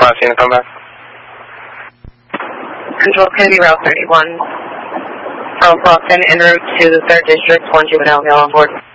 Last unit, come back. Control Kennedy Route 31 from Boston en route to the 3rd District, 1 juvenile male on board.